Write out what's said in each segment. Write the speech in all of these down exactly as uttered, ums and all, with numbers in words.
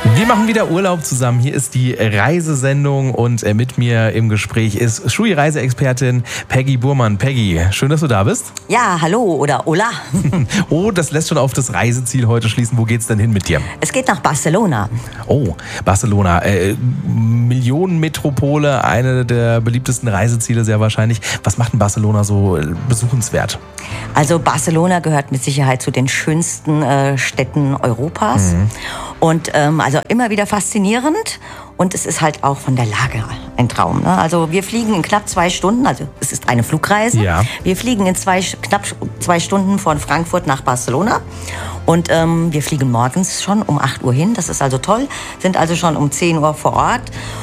Wir machen wieder Urlaub zusammen. Hier ist die Reisesendung und mit mir im Gespräch ist Schui-Reiseexpertin Peggy Burmann. Peggy, schön, dass du da bist. Ja, hallo oder hola. Oh, das lässt schon auf das Reiseziel heute schließen. Wo geht's denn hin mit dir? Es geht nach Barcelona. Oh, Barcelona. Äh, Millionenmetropole, eine der beliebtesten Reiseziele sehr wahrscheinlich. Was macht denn Barcelona so besuchenswert? Also Barcelona gehört mit Sicherheit zu den schönsten äh, Städten Europas. Mhm. Und ähm, also immer wieder faszinierend. Und es ist halt auch von der Lage ein Traum. Ne? Also wir fliegen in knapp zwei Stunden, also es ist eine Flugreise. Ja. Wir fliegen in zwei, knapp zwei Stunden von Frankfurt nach Barcelona. Und ähm, wir fliegen morgens schon um acht Uhr hin, das ist also toll. Sind also schon um zehn Uhr vor Ort.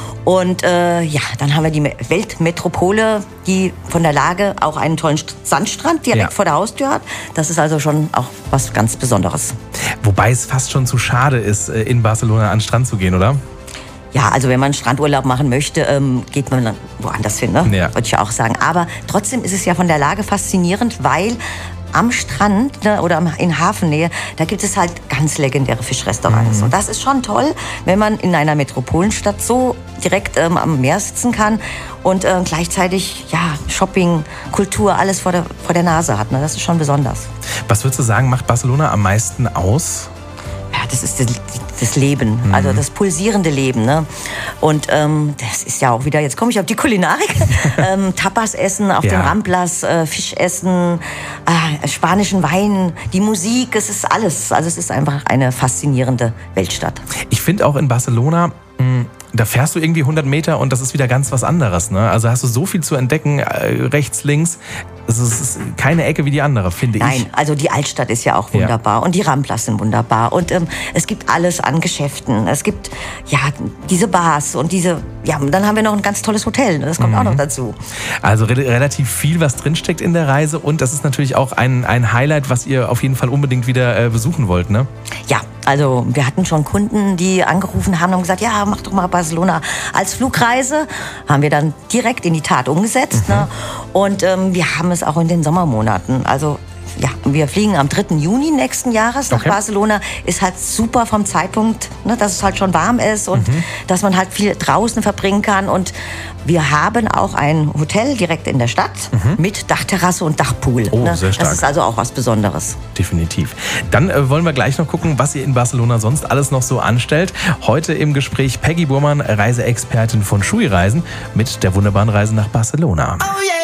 Und äh, ja, dann haben wir die Weltmetropole, die von der Lage auch einen tollen Sandstrand direkt ja. vor der Haustür hat. Das ist also schon auch was ganz Besonderes. Wobei es fast schon zu schade ist, in Barcelona an den Strand zu gehen, oder? Ja, also wenn man Strandurlaub machen möchte, ähm, geht man dann woanders hin, ne? Ja. Würde ich auch sagen. Aber trotzdem ist es ja von der Lage faszinierend, weil am Strand, ne, oder in Hafennähe, da gibt es halt ganz legendäre Fischrestaurants. Mhm. Und das ist schon toll, wenn man in einer Metropolenstadt so direkt ähm, am Meer sitzen kann und äh, gleichzeitig ja, Shopping, Kultur, alles vor der, vor der Nase hat. Ne? Das ist schon besonders. Was würdest du sagen, macht Barcelona am meisten aus? Ja, das ist das, das Leben, mhm. also das pulsierende Leben. Ne? Und ähm, das ist ja auch wieder, jetzt komme ich auf die Kulinarik, ähm, Tapas essen auf ja. den Ramblas, äh, Fisch essen, äh, spanischen Wein, die Musik, es ist alles. Also es ist einfach eine faszinierende Weltstadt. Ich finde auch in Barcelona, mh, da fährst du irgendwie hundert Meter und das ist wieder ganz was anderes. Ne? Also hast du so viel zu entdecken, äh, rechts, links. Es ist keine Ecke wie die andere, finde ich. Nein, also die Altstadt ist ja auch wunderbar ja. und die Ramblas sind wunderbar. Und ähm, es gibt alles an Geschäften. Es gibt ja diese Bars und diese, ja, und dann haben wir noch ein ganz tolles Hotel. Das kommt mhm. auch noch dazu. Also re- relativ viel, was drinsteckt in der Reise. Und das ist natürlich auch ein, ein Highlight, was ihr auf jeden Fall unbedingt wieder äh, besuchen wollt, ne? Ja, also wir hatten schon Kunden, die angerufen haben und gesagt, ja, mach doch mal Barcelona als Flugreise. Haben wir dann direkt in die Tat umgesetzt. Mhm. Ne? Und ähm, wir haben es auch in den Sommermonaten. Also ja, wir fliegen am dritten Juni nächsten Jahres nach okay. Barcelona. Ist halt super vom Zeitpunkt, ne, dass es halt schon warm ist und mhm. dass man halt viel draußen verbringen kann. Und wir haben auch ein Hotel direkt in der Stadt mhm. mit Dachterrasse und Dachpool. Oh, ne? sehr stark. Das ist also auch was Besonderes. Definitiv. Dann äh, wollen wir gleich noch gucken, was ihr in Barcelona sonst alles noch so anstellt. Heute im Gespräch Peggy Burmann, Reiseexpertin von Schui-Reisen, mit der wunderbaren Reise nach Barcelona. Oh yeah.